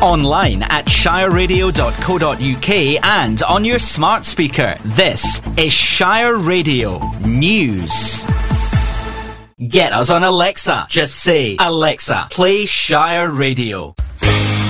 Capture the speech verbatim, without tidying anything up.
online at shire radio dot co dot uk and on your smart speaker. This is Shire Radio News. Get us on Alexa. Just say, Alexa, play Shire Radio.